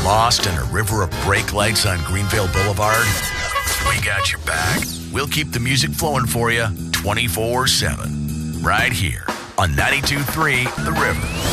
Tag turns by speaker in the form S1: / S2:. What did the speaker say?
S1: Lost in a river of brake lights on Greenvale Boulevard? We got your back. We'll keep the music flowing for you 24/7. Right here on 92.3 The River.